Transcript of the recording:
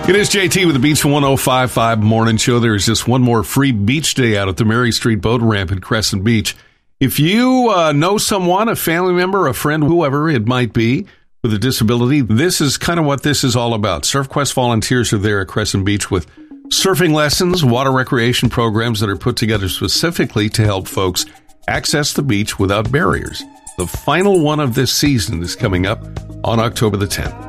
It is JT with the Beach 105.5 Morning Show. There is just one more free beach day out at the Mary Street Boat Ramp in Crescent Beach. If you know someone, a family member, a friend, whoever it might be, with a disability, this is kind of what this is all about. SurfQuest volunteers are there at Crescent Beach with surfing lessons, water recreation programs that are put together specifically to help folks access the beach without barriers. The final one of this season is coming up on October the 10th.